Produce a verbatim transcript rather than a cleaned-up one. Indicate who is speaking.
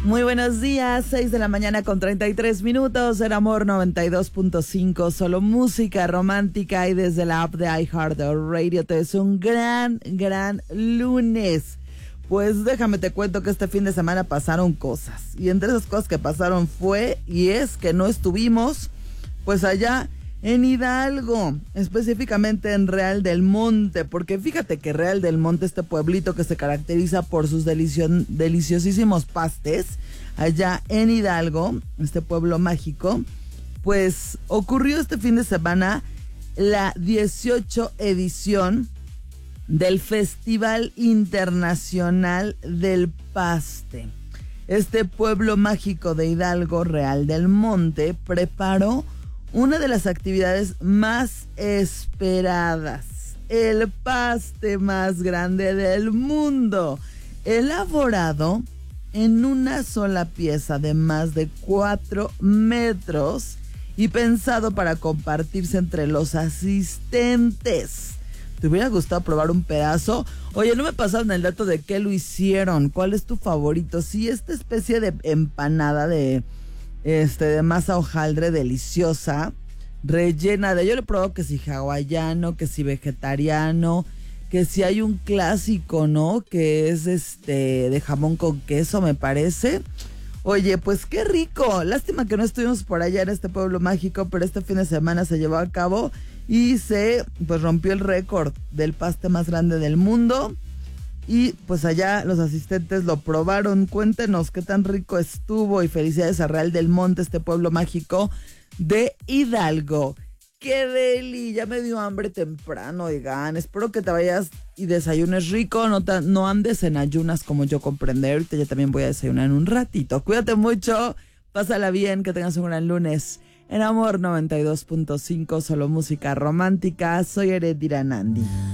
Speaker 1: Muy buenos días, seis de la mañana con treinta y tres minutos, en Amor noventa y dos punto cinco, solo música romántica, y desde la app de iHeartRadio te deseo un gran, gran lunes. Pues déjame te cuento que este fin de semana pasaron cosas, y entre esas cosas que pasaron fue, y es que no estuvimos, pues allá en Hidalgo, específicamente en Real del Monte, porque fíjate que Real del Monte, este pueblito que se caracteriza por sus delicio- deliciosísimos pastes, allá en Hidalgo, este pueblo mágico, pues ocurrió este fin de semana la dieciocho edición del Festival Internacional del Paste. Este pueblo mágico de Hidalgo, Real del Monte, preparó una de las actividades más esperadas, el paste más grande del mundo, elaborado en una sola pieza de más de cuatro metros y pensado para compartirse entre los asistentes. ¿Te hubiera gustado probar un pedazo? Oye, no me pasaron el dato de qué lo hicieron. ¿Cuál es tu favorito? Sí, esta especie de empanada de... Este, de masa hojaldre deliciosa, rellena de, yo le he probado que si hawaiano, que si vegetariano, que si hay un clásico, ¿no? Que es este, de jamón con queso, me parece. Oye, pues qué rico. Lástima que no estuvimos por allá en este pueblo mágico, pero este fin de semana se llevó a cabo y se, pues rompió el récord del paste más grande del mundo. Y pues allá los asistentes lo probaron. Cuéntenos qué tan rico estuvo, y felicidades a Real del Monte, este pueblo mágico de Hidalgo. ¡Qué deli! Ya me dio hambre temprano, oigan. Espero que te vayas y desayunes rico, no, ta, no andes en ayunas como yo, comprender. Ahorita ya también voy a desayunar en un ratito. Cuídate mucho, pásala bien, que tengas un gran lunes. En Amor noventa y dos punto cinco, solo música romántica. Soy Heredira Nandi.